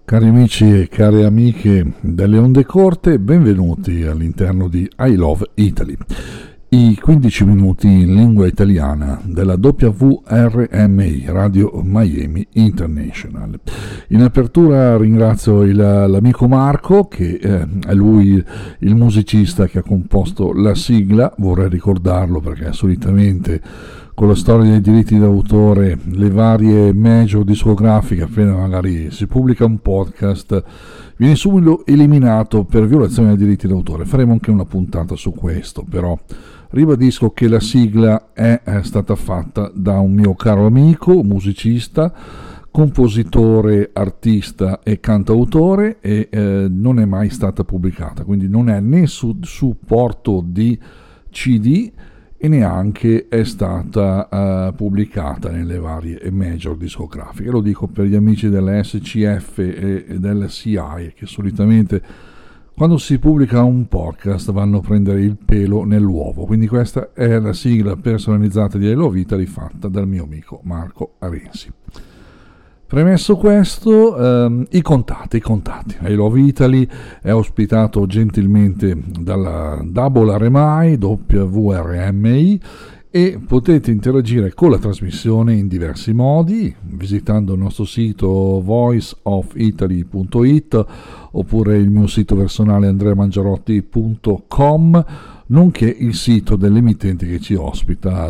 Cari amici e care amiche delle onde corte, benvenuti all'interno di I Love Italy, i 15 minuti in lingua italiana della WRMI, Radio Miami International. In apertura ringrazio l'amico Marco, che è lui il musicista che ha composto la sigla. Vorrei ricordarlo perché solitamente con la storia dei diritti d'autore, le varie major discografiche, appena magari si pubblica un podcast, viene subito eliminato per violazione dei diritti d'autore. Faremo anche una puntata su questo, però ribadisco che la sigla è stata fatta da un mio caro amico, musicista, compositore, artista e cantautore, e non è mai stata pubblicata, quindi non è né su supporto di CD e neanche è stata pubblicata nelle varie major discografiche. Lo dico per gli amici dell'SCF e del CI, che solitamente quando si pubblica un podcast vanno a prendere il pelo nell'uovo. Quindi questa è la sigla personalizzata di I Love Italy fatta dal mio amico Marco Arensi. Premesso questo, i contatti. I Love Italy è ospitato gentilmente dalla WRMI, WRMI, e potete interagire con la trasmissione in diversi modi, visitando il nostro sito voiceofitaly.it oppure il mio sito personale andreamangiarotti.com, nonché il sito dell'emittente che ci ospita,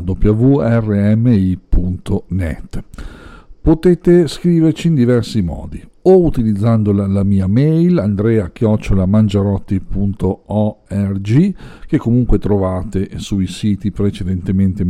wrmi.net. Potete scriverci in diversi modi, o utilizzando la mia mail andrea@mangiarotti.org, che comunque trovate sui siti precedentemente